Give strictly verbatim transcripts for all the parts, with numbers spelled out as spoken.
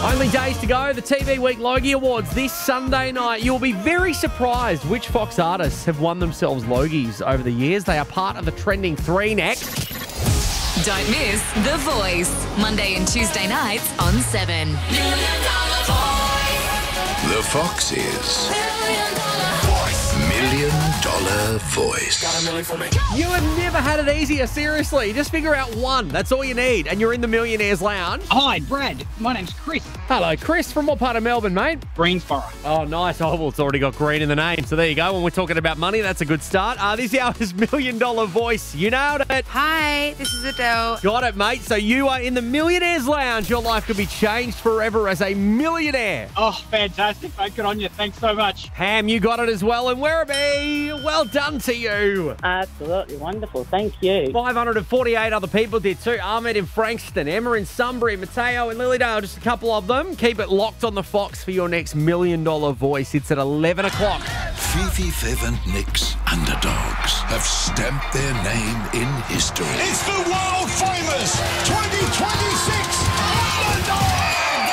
Only days to go. The T V Week Logie Awards this Sunday night. You'll be very surprised which Fox artists have won themselves Logies over the years. They are part of the trending three next. Don't miss The Voice, Monday and Tuesday nights on seven. The Fox is Million Dollar Voice. Got a million for me. You have never had it easier, seriously. Just figure out one. That's all you need. And you're in the Millionaires Lounge. Hi, Brad. My name's Chris. Hello, Chris. From what part of Melbourne, mate? Greensboro. Oh, nice. Oh, well, it's already got green in the name. So there you go. When we're talking about money, that's a good start. Uh, this hour's Million Dollar Voice. You nailed it. Hi, this is Adele. Got it, mate. So you are in the Millionaires Lounge. Your life could be changed forever as a millionaire. Oh, fantastic, mate. Good on you. Thanks so much. Ham, you got it as well. And Werribee, well done to you. Absolutely wonderful. Thank you. five hundred forty-eight other people did too. Ahmed in Frankston, Emma in Sunbury, Mateo in Lilydale, just a couple of them. Keep it locked on the Fox for your next Million Dollar Voice. It's at eleven o'clock. Fifi, Fev and Nick's Underdogs have stamped their name in history. It's the world famous twenty twenty-six Underdog!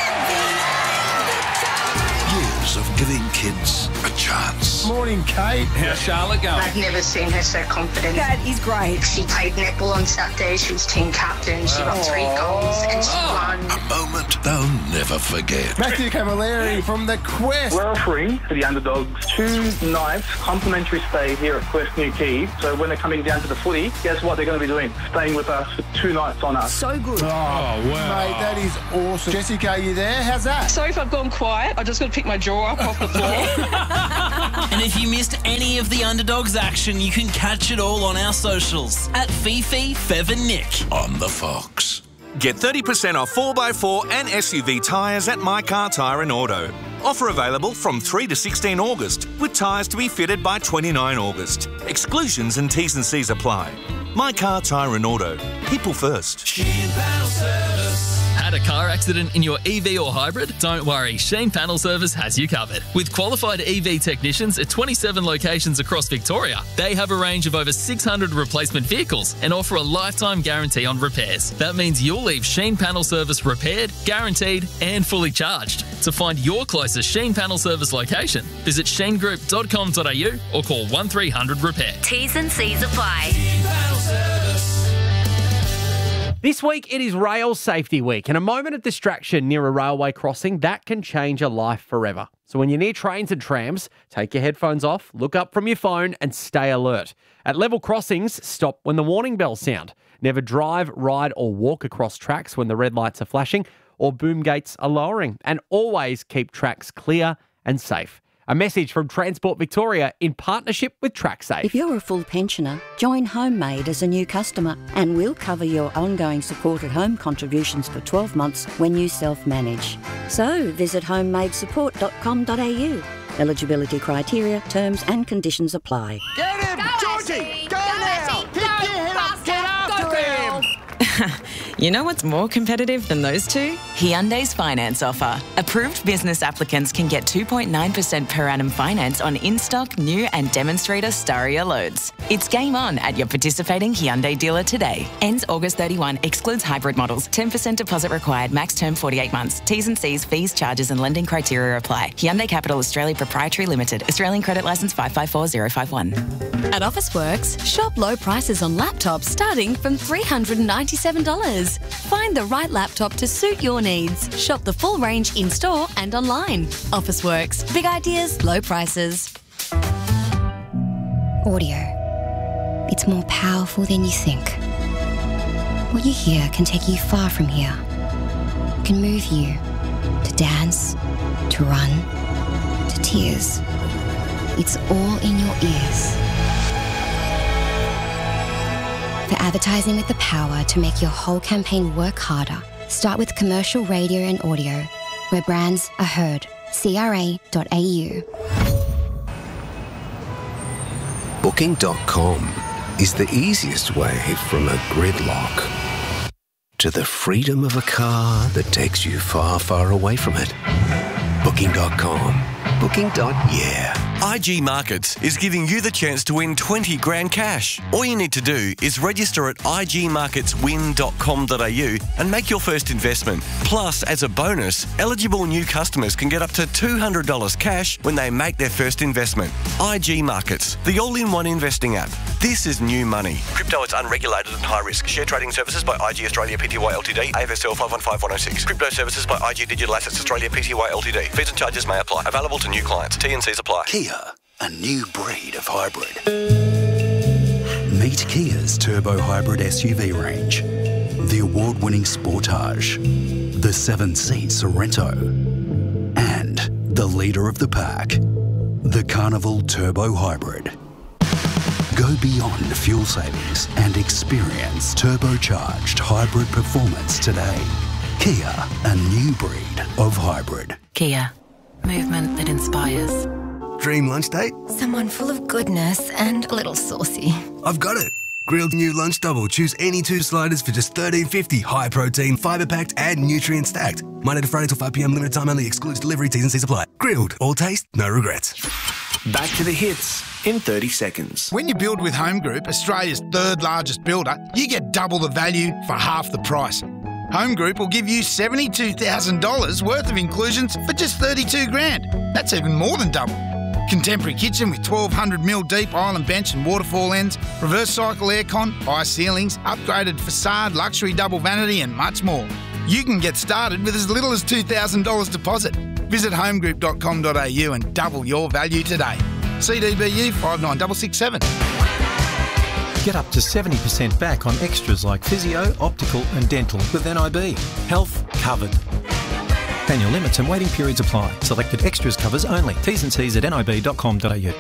Years of giving kids a chance. Morning, Kate. How's Charlotte going? I've never seen her so confident. That is great. She played netball on Saturday. She was team captain. She got three goals and she won. A moment they'll never forget. Matthew Camilleri from the Quest. We're offering for the Underdogs two nights complimentary stay here at Quest New Quay. So when they're coming down to the footy, guess what they're going to be doing? Staying with us for two nights on us. So good. Oh, wow. Mate, that is awesome. Jessica, are you there? How's that? Sorry if I've gone quiet. I just got to pick my jaw up off the floor. And if you missed any of the Underdogs action, you can catch it all on our socials at Fifi, Fev and Nick. On the Fox. Get thirty percent off four by four and S U V tyres at My Car Tyre and Auto. Offer available from three to sixteen August, with tyres to be fitted by twenty-nine August. Exclusions and T's and C's apply. My Car Tyre and Auto. People first. Had a car accident in your E V or hybrid? Don't worry, Sheen Panel Service has you covered. With qualified E V technicians at twenty-seven locations across Victoria, they have a range of over six hundred replacement vehicles and offer a lifetime guarantee on repairs. That means you'll leave Sheen Panel Service repaired, guaranteed and fully charged. To find your closest Sheen Panel Service location, visit sheen group dot com dot a u or call one three hundred repair. T's and C's apply. This week, it is Rail Safety Week, and a moment of distraction near a railway crossing, that can change a life forever. So when you're near trains and trams, take your headphones off, look up from your phone, and stay alert. At level crossings, stop when the warning bells sound. Never drive, ride, or walk across tracks when the red lights are flashing or boom gates are lowering. And always keep tracks clear and safe. A message from Transport Victoria in partnership with TrackSafe. If you're a full pensioner, join HomeMade as a new customer and we'll cover your ongoing supported home contributions for twelve months when you self-manage. So visit homemade support dot com dot a u. Eligibility criteria, terms and conditions apply. Get him, Go, Georgie! Ashley! Go, Go, now! Ashley! Pick Go, your head up! Get faster! after Go, him! girl! You know what's more competitive than those two? Hyundai's finance offer. Approved business applicants can get two point nine percent per annum finance on in-stock, new and demonstrator Staria loads. It's game on at your participating Hyundai dealer today. Ends August thirty-first, excludes hybrid models. ten percent deposit required, max term forty-eight months. T's and C's, fees, charges and lending criteria apply. Hyundai Capital Australia Proprietary Limited. Australian credit licence five five four zero five one. At Officeworks, shop low prices on laptops starting from three hundred ninety-seven dollars. Find the right laptop to suit your needs. Shop the full range in-store and online. Officeworks. Big ideas, low prices. Audio. It's more powerful than you think. What you hear can take you far from here. It can move you to dance, to run, to tears. It's all in your ears. For advertising with the power to make your whole campaign work harder, start with commercial radio and audio, where brands are heard. C R A dot A U. Booking dot com is the easiest way from a gridlock to the freedom of a car that takes you far, far away from it. Booking dot com. Booking. Yeah. I G Markets is giving you the chance to win twenty grand cash. All you need to do is register at i g markets win dot com dot a u and make your first investment. Plus, as a bonus, eligible new customers can get up to two hundred dollars cash when they make their first investment. I G Markets, the all-in-one investing app. This is new money. Crypto is unregulated and high risk. Share trading services by I G Australia Pty Ltd, A F S L five one five one oh six. Crypto services by I G Digital Assets Australia Pty Ltd. Fees and charges may apply. Available to new clients. T and Cs apply. Kia, a new breed of hybrid. Meet Kia's turbo hybrid S U V range. The award-winning Sportage, the seven-seat Sorento, and the leader of the pack, the Carnival Turbo Hybrid. Go beyond fuel savings and experience turbocharged hybrid performance today. Kia, a new breed of hybrid. Kia, movement that inspires. Dream lunch date? Someone full of goodness and a little saucy. I've got it. Grilled new lunch double. Choose any two sliders for just thirteen fifty. High protein, fibre packed, and nutrient stacked. Monday to Friday till five p m. Limited time only. Excludes delivery. T's and C's apply. Grilled. All taste, no regrets. Back to the hits in thirty seconds. When you build with Home Group, Australia's third largest builder, you get double the value for half the price. Home Group will give you seventy-two thousand dollars worth of inclusions for just thirty-two grand. That's even more than double. Contemporary kitchen with twelve hundred millimeter deep island bench and waterfall ends, reverse cycle aircon, high ceilings, upgraded facade, luxury double vanity and much more. You can get started with as little as two thousand dollars deposit. Visit home group dot com dot a u and double your value today. C D B U five nine six six seven. Get up to seventy percent back on extras like physio, optical and dental with N I B. Health covered. Annual limits and waiting periods apply. Selected extras covers only. T's and C's at n i b dot com dot a u.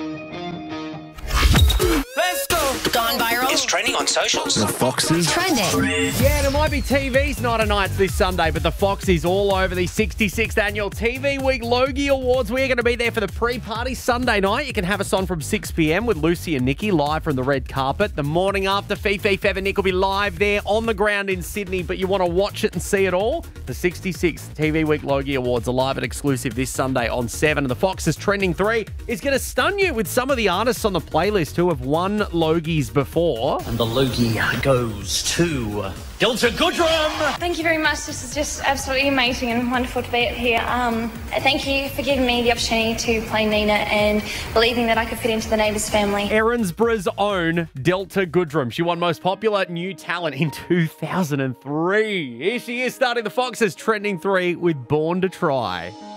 Let's go. Gone viral. It's trending on socials. The Foxes. Trending. Yeah, and it might be T V's night of nights this Sunday, but the Foxes all over the sixty-sixth Annual T V Week Logie Awards. We're going to be there for the pre-party Sunday night. You can have us on from six p m with Lucy and Nikki live from the red carpet. The morning after, Fifi, Fev and Nick will be live there on the ground in Sydney, but you want to watch it and see it all? The sixty-sixth T V Week Logie Awards are live and exclusive this Sunday on seven. And the Foxes Trending three is going to stun you with some of the artists on the playlist who have won Logies before. And the Logie goes to Delta Goodrum. Thank you very much. This is just absolutely amazing and wonderful to be here. Um, thank you for giving me the opportunity to play Nina and believing that I could fit into the Neighbours family. Erinsborough's own Delta Goodrum. She won Most Popular New Talent in two thousand three. Here she is starting the Foxes Trending three with Born to Try.